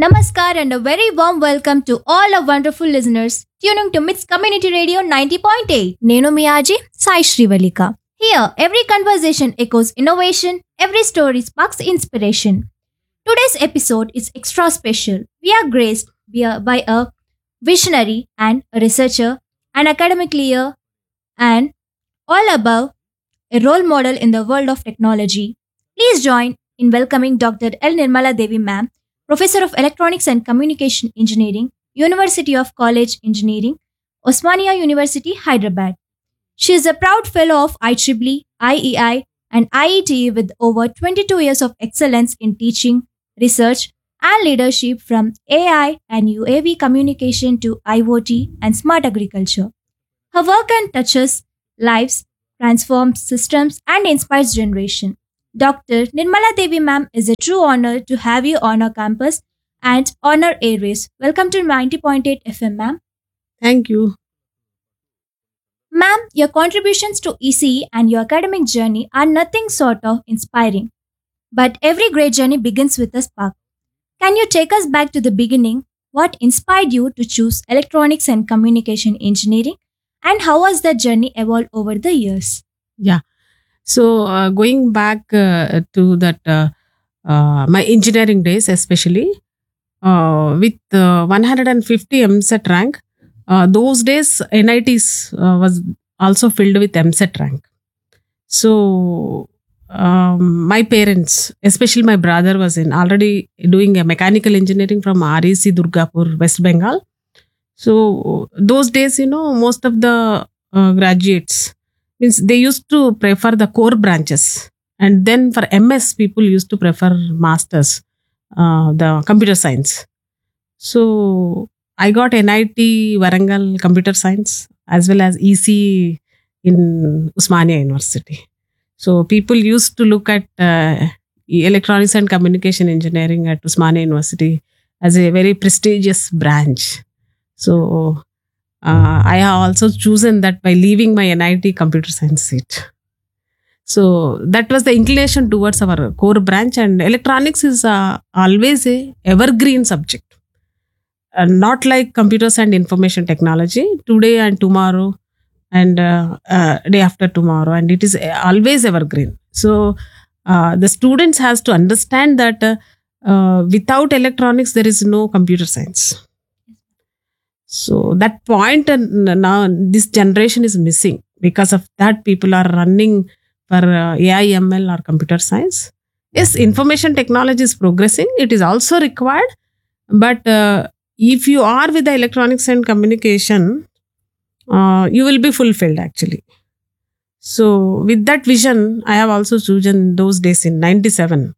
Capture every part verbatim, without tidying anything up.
Namaskar and a very warm welcome to all our wonderful listeners tuning to Mits Community Radio ninety point eight. Nenu mi Aji Sai Shrivalika. Here, every conversation echoes innovation, every story sparks inspiration. Today's episode is extra special. We are graced by by a visionary and a researcher, an academic leader, and all above a role model in the world of technology. Please join in welcoming Doctor L. Nirmala Devi Ma'am, Professor of Electronics and Communication Engineering, University of College Engineering, Osmania University, Hyderabad. She is a proud fellow of I E E E, I E I, and I E T E with over twenty-two years of excellence in teaching, research, and leadership from A I and U A V communication to I O T and smart agriculture. Her work and touches lives, transforms systems, and inspires generation. Doctor Nirmala Devi Ma'am, is a true honor to have you on our campus and on our airways. Welcome to ninety point eight F M, ma'am. Thank you. Ma'am, your contributions to E C E and your academic journey are nothing short of inspiring. But every great journey begins with a spark. Can you take us back to the beginning? What inspired you to choose electronics and communication engineering? And how has that journey evolved over the years? Yeah. So uh, going back uh, to that, uh, uh, my engineering days, especially uh, with uh, one hundred fifty M set rank, uh, those days N I Ts uh, was also filled with M set rank. So um, my parents, especially my brother, was in already doing a mechanical engineering from R E C Durgapur, West Bengal. So those days, you know, most of the uh, graduates means they used to prefer the core branches, and then for M S people used to prefer masters, uh, the computer science. So I got N I T Warangal computer science as well as E C in Osmania University. So people used to look at uh, electronics and communication engineering at Osmania University as a very prestigious branch. So uh, I have also chosen that by leaving my N I T computer science seat. So that was the inclination towards our core branch, and electronics is uh, always a evergreen subject. Uh, not like computers and information technology today and tomorrow and uh, uh, day after tomorrow, and it is always evergreen. So uh, the students has to understand that uh, uh, without electronics there is no computer science. So that point, uh, now this generation is missing. Because of that, people are running for uh, A I M L or computer science. Yes, information technology is progressing. It is also required. But uh, if you are with the electronics and communication, uh, you will be fulfilled actually. So with that vision, I have also chosen those days in ninety-seven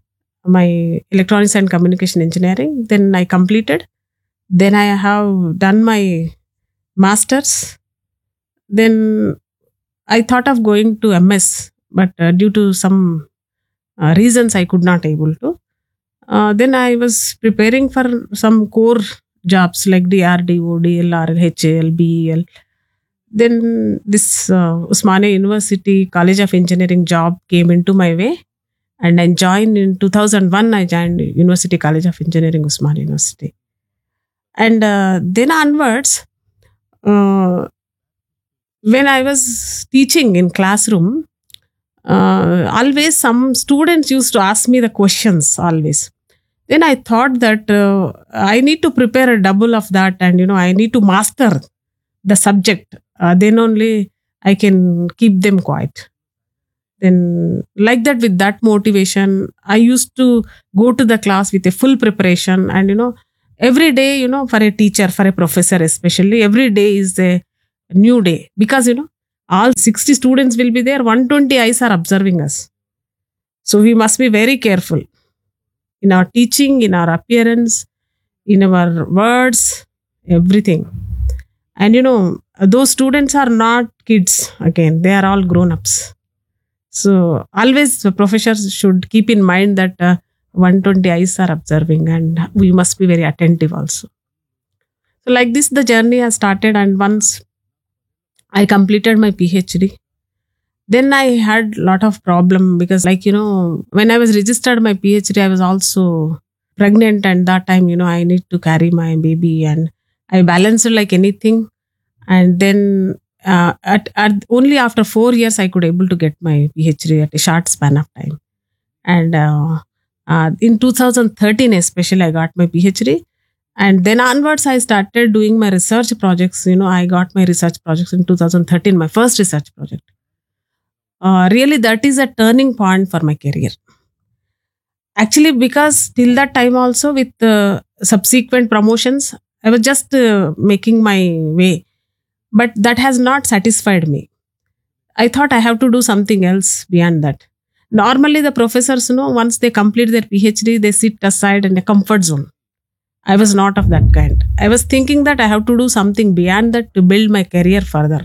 my electronics and communication engineering. Then I completed. Then I have done my master's. Then I thought of going to M S, but uh, due to some uh, reasons I could not able to. Uh, then I was preparing for some core jobs like D R D O, D L R, H A L, B E L. Then this uh, Osmania University College of Engineering job came into my way, and I joined in two thousand one. I joined University College of Engineering, Osmania University. And uh, then onwards, uh, when I was teaching in classroom, uh, always some students used to ask me the questions always. Then I thought that uh, I need to prepare a double of that, and you know I need to master the subject. Uh, then only I can keep them quiet. Then like that, with that motivation, I used to go to the class with a full preparation, and you know every day, you know, for a teacher, for a professor especially, every day is a new day. Because, you know, all sixty students will be there, one hundred twenty eyes are observing us. So we must be very careful in our teaching, in our appearance, in our words, everything. And, you know, those students are not kids again, they are all grown-ups. So always the professors should keep in mind that uh, one hundred twenty eyes are observing, and we must be very attentive also. So like this, the journey has started, and once I completed my PhD, then I had lot of problem because, like, you know, when I was registered my PhD, I was also pregnant, and that time, you know, I need to carry my baby, and I balanced like anything. And then uh, at, at only after four years, I could able to get my PhD at a short span of time. And uh, uh, in two thousand thirteen, especially, I got my PhD. And then onwards, I started doing my research projects. You know, I got my research projects in two thousand thirteen, my first research project. Uh, really, that is a turning point for my career. Actually, because till that time also, with uh, subsequent promotions, I was just uh, making my way. But that has not satisfied me. I thought I have to do something else beyond that. Normally, the professors, you know, once they complete their PhD, they sit aside in a comfort zone. I was not of that kind. I was thinking that I have to do something beyond that to build my career further.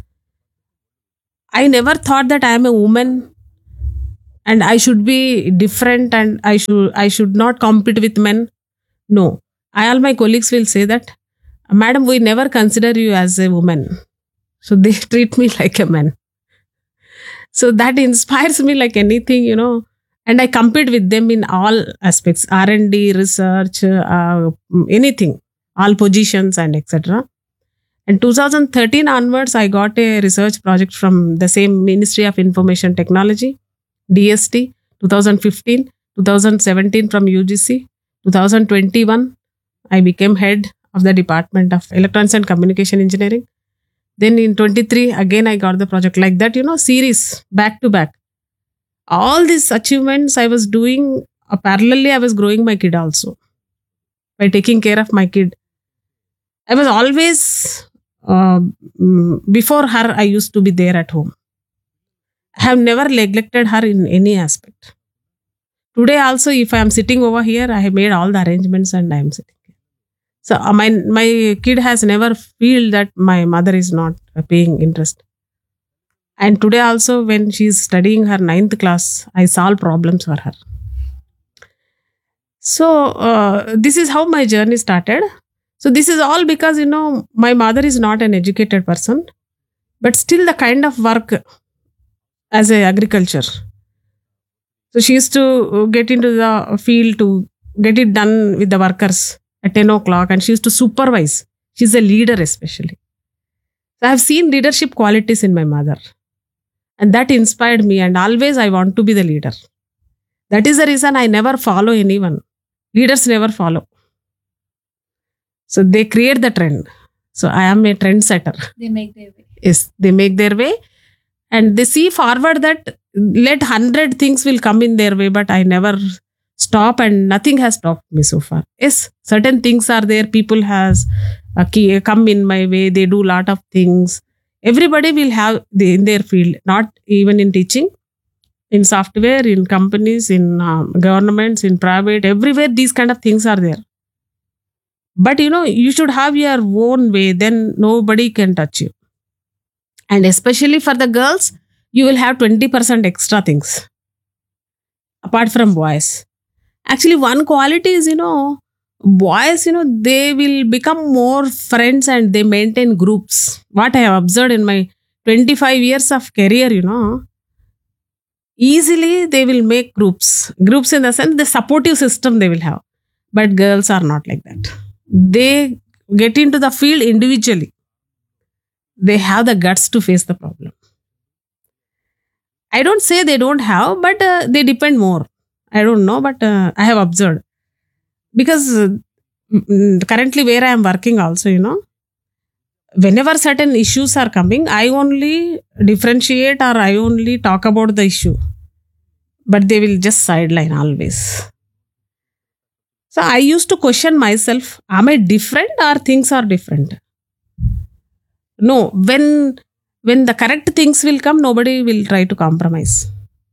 I never thought that I am a woman and I should be different and I should I should not compete with men. No. I, all my colleagues will say that, Madam, we never consider you as a woman. So they treat me like a man. So that inspires me like anything, you know. And I compete with them in all aspects, R and D, research, uh, anything, all positions and et cetera. And two thousand thirteen onwards, I got a research project from the same Ministry of Information Technology, D S T, twenty fifteen, twenty seventeen from U G C, twenty twenty-one, I became head of the Department of Electronics and Communication Engineering. Then in twenty-three, again, I got the project like that, you know, series, back to back. All these achievements I was doing, uh, parallelly, I was growing my kid also by taking care of my kid. I was always, uh, before her, I used to be there at home. I have never neglected her in any aspect. Today also, if I am sitting over here, I have made all the arrangements and I am sitting here. So uh, my, my kid has never feel that my mother is not uh, paying interest. And today also, when she is studying her ninth class, I solve problems for her. So uh, this is how my journey started. So this is all because, you know, my mother is not an educated person, but still the kind of work as a agriculture. So she used to get into the field to get it done with the workers at ten o'clock, and she used to supervise. She's a leader especially. So I have seen leadership qualities in my mother. And that inspired me, and always I want to be the leader. That is the reason I never follow anyone. Leaders never follow. So they create the trend. So I am a trendsetter. They make their way. Yes, they make their way. And they see forward that let hundred things will come in their way, but I never stop and nothing has stopped me so far. Yes, certain things are there. People has uh, come in my way. They do lot of things. Everybody will have the, in their field, not even in teaching, in software, in companies, in um, governments, in private, everywhere these kind of things are there. But you know, you should have your own way, then nobody can touch you. And especially for the girls, you will have twenty percent extra things apart from boys. Actually, one quality is, you know, boys, you know, they will become more friends and they maintain groups. What I have observed in my twenty-five years of career, you know, easily they will make groups. Groups in the sense, the supportive system they will have. But girls are not like that. They get into the field individually. They have the guts to face the problem. I don't say they don't have, but uh, they depend more. I don't know, but uh, I have observed. Because uh, currently where I am working also, you know, whenever certain issues are coming, I only differentiate or I only talk about the issue. But they will just sideline always. So I used to question myself, am I different or things are different? No, when when the correct things will come, nobody will try to compromise.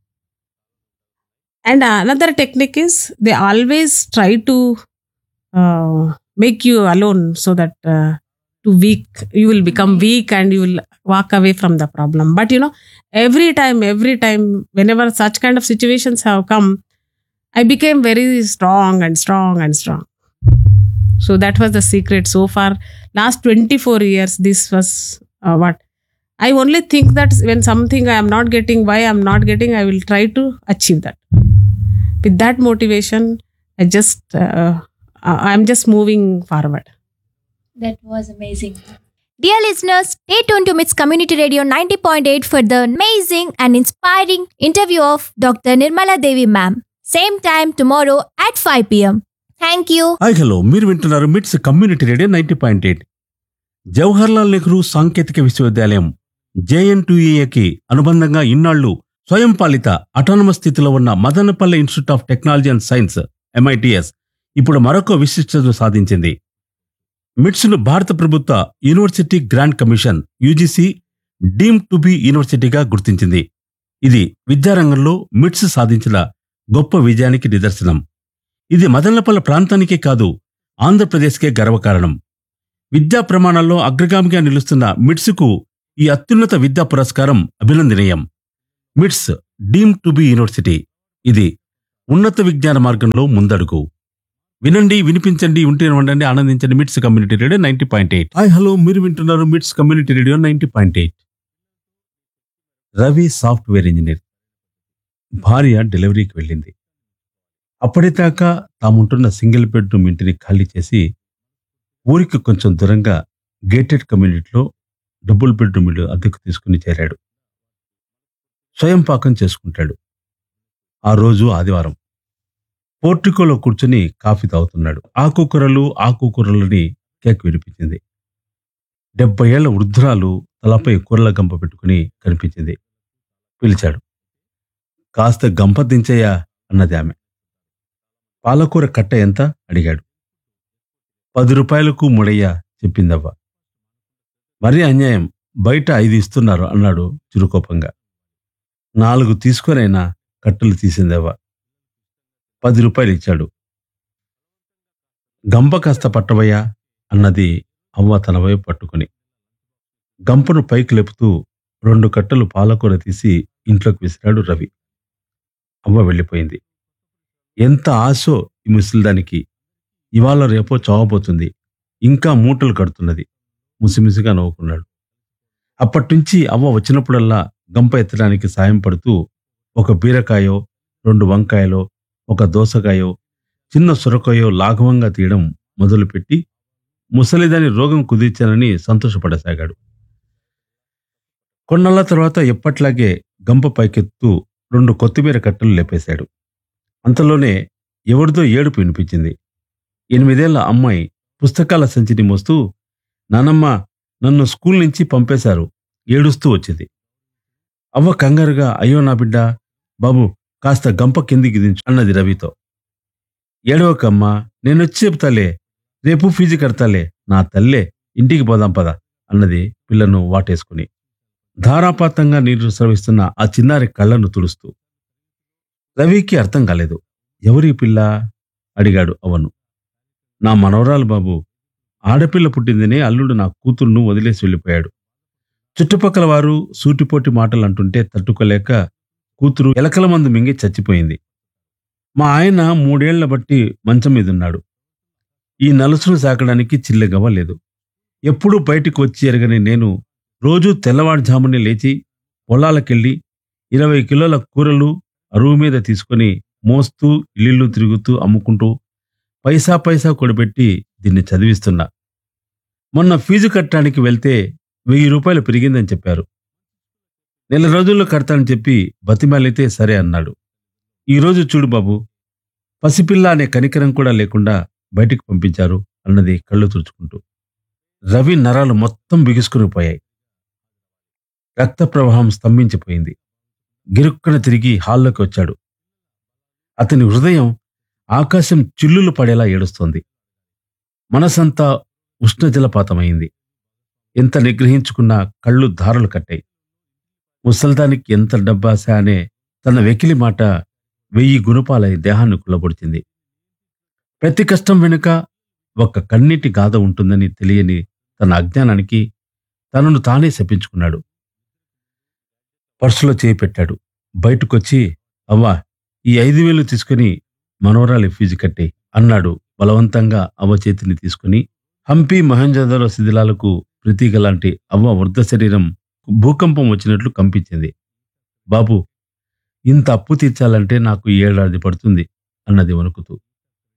And another technique is they always try to uh, make you alone so that uh, to weak, you will become weak and you will walk away from the problem. But you know, every time, every time, whenever such kind of situations have come, I became very strong and strong and strong. So that was the secret so far. Last twenty-four years, this was uh, what I only think that when something I am not getting, why I am not getting, I will try to achieve that. With that motivation, I just, uh, I- I'm just moving forward. That was amazing. Dear listeners, stay tuned to Myths Community Radio ninety point eight for the amazing and inspiring interview of Doctor Nirmala Devi ma'am. Same time tomorrow at five p.m. Thank you. Hi hello, మీరు వింటున్నారు మిట్స్ community radio ninety point eight. Jawaharlal Nehru సాంకేతిక విశ్వవిద్యాలయం జేఎన్టీయూఏకి అనుబంధంగా ఇన్నాళ్లు స్వయం పాలిత autonomous స్థితిలో ఉన్న Madanapalle institute of technology and science MITS ఇప్పుడు మరొక విశిష్టతను సాధించింది. మిట్స్ ను భారత ప్రభుత్వ university grant commission UGC deem to be యూనివర్సిటీగా గుర్తించింది. ఇది విద్యారంగంలో మిట్స్ సాధించిన గొప్ప విజయానికి నిదర్శనం. ఇది మదనపల్లె ప్రాంతానికే కాదు, ఆంధ్రప్రదేశ్కే గర్వకారణం. విద్యా ప్రమాణాల్లో అగ్రగామిగా నిలుస్తున్న మిట్స్కు ఈ అత్యున్నత విద్యా పురస్కారం అభినందనీయం. మిట్స్ డీమ్ టు బి యూనివర్సిటీ, ఇది ఉన్నత విజ్ఞాన మార్గంలో ముందడుగు. వినండి, వినిపించండి, ఉంటే ఉండండి, ఆనందించండి. మిట్స్ community radio ninety point eight. Hi hello, మీరు వింటున్నారు మిట్స్ community radio ninety point eight. Ravi software engineer. భార్య డెలివరీకి వెళ్ళింది. అప్పటిదాకా తాముంటున్న సింగిల్ బెడ్రూమ్ ఇంటిని ఖాళీ చేసి ఊరికి కొంచెం దూరంగా గేటెడ్ కమ్యూనిటీలో డబుల్ బెడ్రూమ్ ఇల్లు అద్దెకు తీసుకుని చేరాడు. స్వయం పాకం చేసుకుంటాడు. ఆ రోజు ఆదివారం. పోర్టికోలో కూర్చుని కాఫీ తాగుతున్నాడు. ఆకుకూరలు ఆకుకూరలని కేక్ వినిపించింది. డెబ్బై ఏళ్ల వృద్ధురాలు తలపై కూరల గంప పెట్టుకుని కనిపించింది. పిలిచాడు. కాస్త గంప దించయ్యా అన్నది ఆమె. పాలకూర కట్ట ఎంత అడిగాడు. పది రూపాయలకు మూడయ్యా చెప్పిందవ్వ. మరీ అన్యాయం, బయట ఐదు ఇస్తున్నారు అన్నాడు చురుకోపంగా. నాలుగు తీసుకొనైనా కట్టలు తీసిందవ్వ. పది రూపాయలు ఇచ్చాడు. గంప కాస్త పట్టవయ్యా అన్నది అవ్వ తన వైపు పట్టుకుని. గంపను పైకి లేపుతూ రెండు కట్టలు పాలకూర తీసి ఇంట్లోకి విసిరాడు రవి. అవ్వ వెళ్ళిపోయింది. ఎంత ఆశో ఈ ముసలిదానికి, ఇవాళ రేపో చావబోతుంది, ఇంకా మూటలు కడుతున్నది. ముసిముసిగా నవ్వుకున్నాడు. అప్పట్నుంచి అవ్వ వచ్చినప్పుడల్లా గంప ఎత్తడానికి సాయం పడుతూ ఒక బీరకాయో, రెండు వంకాయలో, ఒక దోసకాయో, చిన్న సొరకాయో లాఘవంగా తీయడం మొదలుపెట్టి ముసలిదాని రోగం కుదిర్చానని సంతోషపడసాగాడు. కొన్నాళ్ల తర్వాత ఎప్పట్లాగే గంప పైకెత్తు రెండు కొత్తిమీర కట్టలు లేపేశాడు. అంతలోనే ఎవరిదో ఏడుపు వినిపించింది. ఎనిమిదేళ్ల అమ్మాయి పుస్తకాల సంచిని మోస్తూ, నానమ్మ నన్ను స్కూల్ నుంచి పంపేశారు, ఏడుస్తూ వచ్చింది. అవ్వ కంగారుగా, అయ్యో నా బిడ్డ, బాబు కాస్త గంప కిందికి దించు అన్నది రవితో. ఏడవకమ్మా, నేనొచ్చి చెప్తాలే, రేపు ఫీజు కడతాలే, నా తల్లే, ఇంటికి పోదాం పద అన్నది పిల్లను వాటేసుకుని. ధారాపాతంగా నీరు స్రవిస్తున్న ఆ చిన్నారి కళ్ళను తుడుస్తూ. రవికి అర్థం కాలేదు. ఎవరి పిల్ల అడిగాడు అవను. నా మనవరాలు బాబు, ఆడపిల్ల పుట్టిందనే అల్లుడు నా కూతుర్ను వదిలేసి వెళ్ళిపోయాడు. చుట్టుపక్కల వారు సూటిపోటి మాటలు అంటుంటే తట్టుకోలేక కూతురు ఎలకల మందు మింగి చచ్చిపోయింది. మా ఆయన మూడేళ్ల బట్టి మంచం మీదున్నాడు. ఈ నలుసును సాకడానికి చిల్లెగవ్వ లేదు. ఎప్పుడూ బయటికి వచ్చి ఎరగని నేను రోజూ తెల్లవారుజామునే లేచి పొలాలకెళ్ళి ఇరవై కిలోల కూరలు అరువు మీద తీసుకొని మోస్తూ ఇల్లు తిరుగుతూ అమ్ముకుంటూ పైసా పైసా కూడబెట్టి దీన్ని చదివిస్తున్నా. మొన్న ఫీజు కట్టడానికి వెళ్తే వెయ్యి రూపాయలు పెరిగిందని చెప్పారు. నెల రోజుల్లో కడతానని చెప్పి బతిమాలితే సరే అన్నాడు. ఈరోజు చూడు బాబు, పసిపిల్ల అనే కనికరం కూడా లేకుండా బయటికి పంపించారు అన్నది కళ్ళు తుడుచుకుంటూ. రవి నరాలు మొత్తం బిగుసుకుని పోయాయి. రక్త ప్రవాహం స్తంభించిపోయింది. గిరుక్కున తిరిగి హాల్లోకి వచ్చాడు. అతని హృదయం ఆకాశం చిల్లులు పడేలా ఏడుస్తోంది. మనసంతా ఉష్ణజలపాతమైంది. ఎంత నిగ్రహించుకున్నా కళ్ళు ధారలు కట్టాయి. ముసల్దానికి ఎంత డబ్బాస అనే తన వెకిలి మాట వెయ్యి గుణపాలై దేహాన్ని కుల్లబొడిచింది. ప్రతి కష్టం వెనుక ఒక కన్నీటి గాథ ఉంటుందని తెలియని తన అజ్ఞానానికి తనను తానే శపించుకున్నాడు. పర్సులో చేయి పెట్టాడు. బయటకొచ్చి, అవ్వా ఈ ఐదు వేలు తీసుకుని మనవరాలి ఫీజు కట్టే అన్నాడు బలవంతంగా అవ్వ చేతిని తీసుకుని. హంపి మహంజోదరో శిథిలాలకు ప్రతీకలాంటి అవ్వ వృద్ధ శరీరం భూకంపం వచ్చినట్లు కంపించింది. బాబు, ఇంత అప్పు తీర్చాలంటే నాకు ఏడాది పడుతుంది అన్నది వణుకుతూ.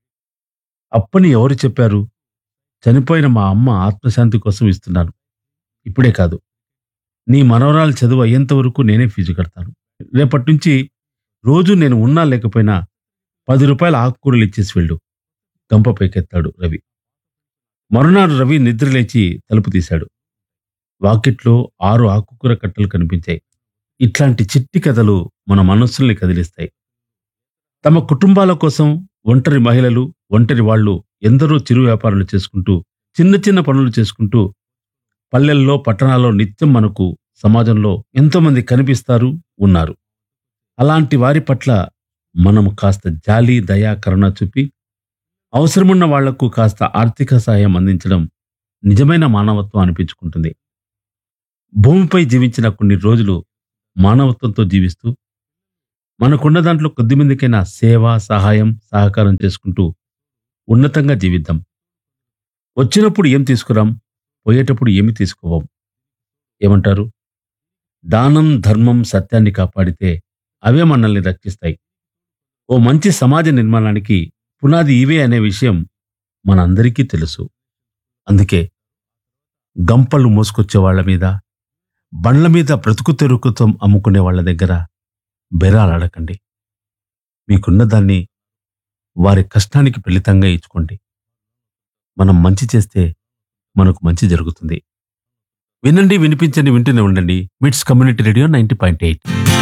అప్పని ఎవరు చెప్పారు? చనిపోయిన మా అమ్మ ఆత్మశాంతి కోసం ఇస్తున్నాను. ఇప్పుడే కాదు, నీ మనవరాలు చదువు అయ్యేంత వరకు నేనే ఫీజు కడతాను. రేపటి నుంచి రోజు నేను ఉన్నా లేకపోయినా పది రూపాయల ఆకుకూరలు ఇచ్చేసి వెళ్ళు. గంప పైకెత్తాడు రవి. మరునాడు రవి నిద్రలేచి తలుపు తీశాడు. వాకిట్లో ఆరు ఆకుకూర కట్టలు కనిపించాయి. ఇట్లాంటి చిట్టి కథలు మన మనస్సుల్ని కదిలిస్తాయి. తమ కుటుంబాల కోసం ఒంటరి మహిళలు, ఒంటరి వాళ్ళు ఎందరో చిరు వ్యాపారాలు చేసుకుంటూ, చిన్న చిన్న పనులు చేసుకుంటూ పల్లెల్లో, పట్టణాల్లో నిత్యం మనకు సమాజంలో ఎంతోమంది కనిపిస్తారు, ఉన్నారు. అలాంటి వారి పట్ల మనం కాస్త జాలి, దయ, కరుణ చూపి అవసరమున్న వాళ్లకు కాస్త ఆర్థిక సహాయం అందించడం నిజమైన మానవత్వం అనిపించుకుంటుంది. భూమిపై జీవించిన కొన్ని రోజులు మానవత్వంతో జీవిస్తూ మనకున్న దాంట్లో కొద్దిమందికైనా సేవ, సహాయం, సహకారం చేసుకుంటూ ఉన్నతంగా జీవిద్దాం. వచ్చినప్పుడు ఏం తీసుకురాం, పోయేటప్పుడు ఏమి తీసుకోవం. ఏమంటారు? దానం, ధర్మం, సత్యాన్ని కాపాడితే అవే మనల్ని రక్షిస్తాయి. ఓ మంచి సమాజ నిర్మాణానికి పునాది ఇవే అనే విషయం మనందరికీ తెలుసు. అందుకే గంపలు మోసుకొచ్చే వాళ్ల మీద, బండ్ల మీద బ్రతుకు తెరుకుతం అమ్ముకునే వాళ్ల దగ్గర బెరాలాడకండి. మీకున్న దాన్ని వారి కష్టానికి ఫలితంగా ఇచ్చుకోండి. మనం మంచి చేస్తే మనకు మంచి జరుగుతుంది. వినండి, వినిపించండి, వింటూనే ఉండండి. మిట్స్ community radio ninety point eight.